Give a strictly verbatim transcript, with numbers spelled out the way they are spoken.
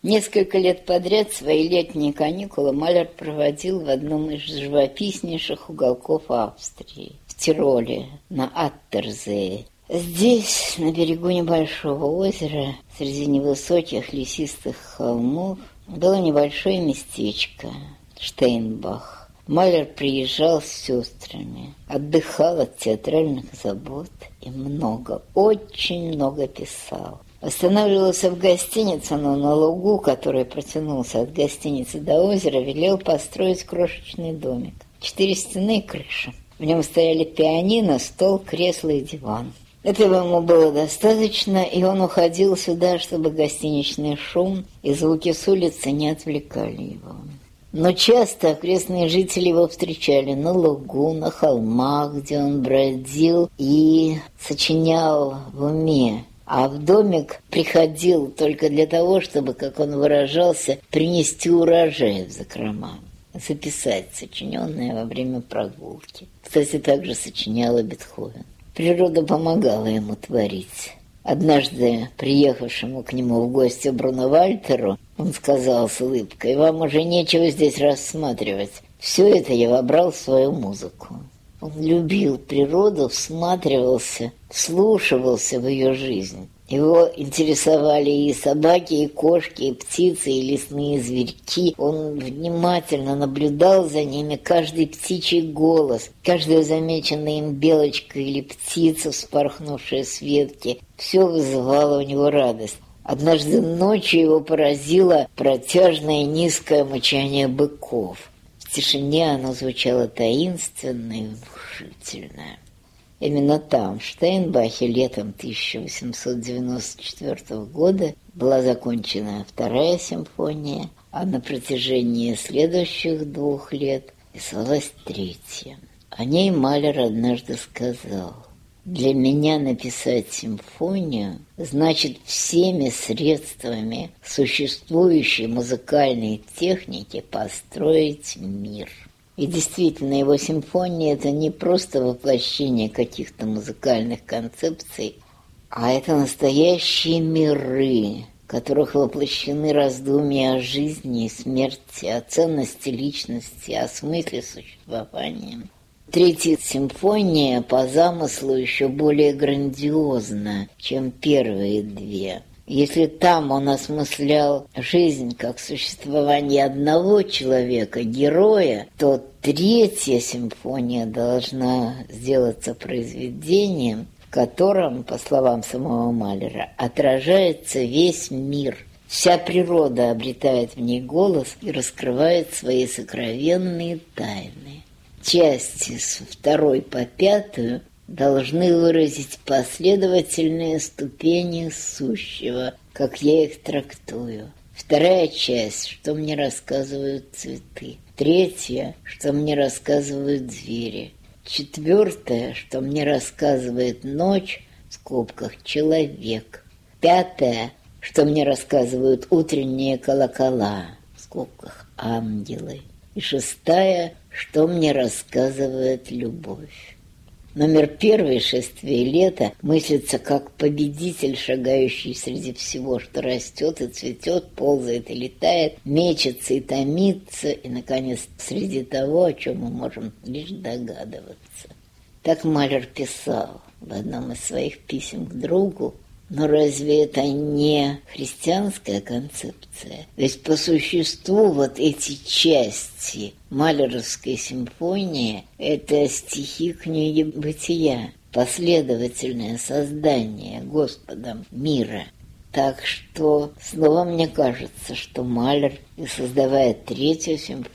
Несколько лет подряд свои летние каникулы Малер проводил в одном из живописнейших уголков Австрии, в Тироле, на Аттерзее. Здесь, на берегу небольшого озера, среди невысоких лесистых холмов, было небольшое местечко Штейнбах. Малер приезжал с сестрами, отдыхал от театральных забот и много, очень много писал. Останавливался в гостинице, но на лугу, который протянулся от гостиницы до озера, велел построить крошечный домик. Четыре стены и крыша. В нем стояли пианино, стол, кресло и диван. Этого ему было достаточно, и он уходил сюда, чтобы гостиничный шум и звуки с улицы не отвлекали его. Но часто окрестные жители его встречали на лугу, на холмах, где он бродил и сочинял в уме. А в домик приходил только для того, чтобы, как он выражался, принести урожай в закрома, записать сочиненное во время прогулки. Кстати, также сочинял и Бетховен. Природа помогала ему творить. Однажды, приехавшему к нему в гости Бруно Вальтеру, он сказал с улыбкой: «Вам уже нечего здесь рассматривать. Все это я вобрал в свою музыку». Он любил природу, всматривался, вслушивался в ее жизнь. Его интересовали и собаки, и кошки, и птицы, и лесные зверьки. Он внимательно наблюдал за ними, каждый птичий голос, каждую замеченную им белочку или птицу, вспорхнувшая с ветки. Все вызывало у него радость. Однажды ночью его поразило протяжное низкое мычание быков. В тишине оно звучало таинственно и внушительно. Именно там, в Штейнбахе, летом тысяча восемьсот девяносто четвёртого года была закончена вторая симфония, а на протяжении следующих двух лет писалась третья. О ней Малер однажды сказал: «Для меня написать симфонию значит всеми средствами существующей музыкальной техники построить мир». И действительно, его симфония – это не просто воплощение каких-то музыкальных концепций, а это настоящие миры, в которых воплощены раздумья о жизни и смерти, о ценности личности, о смысле существования. Третья симфония по замыслу еще более грандиозна, чем первые две. Если там он осмыслял жизнь как существование одного человека, героя, то третья симфония должна сделаться произведением, в котором, по словам самого Малера, отражается весь мир. Вся природа обретает в ней голос и раскрывает свои сокровенные тайны. Части с второй по пятую должны выразить последовательные ступени сущего, как я их трактую. Вторая часть, что мне рассказывают цветы. Третья, что мне рассказывают звери. Четвертая, что мне рассказывает ночь, в скобках человек. Пятая, что мне рассказывают утренние колокола, в скобках ангелы. И шестая, что мне рассказывает любовь. Номер первый «Шествие лета» мыслится как победитель, шагающий среди всего, что растет и цветет, ползает и летает, мечется и томится, и, наконец, среди того, о чем мы можем лишь догадываться. Так Малер писал в одном из своих писем к другу. Но разве это не христианская концепция? Ведь по существу вот эти части малеровской симфонии – это стихи книги «Бытия», последовательное создание Господом мира. Так что снова мне кажется, что Малер, создавая третью симфонию,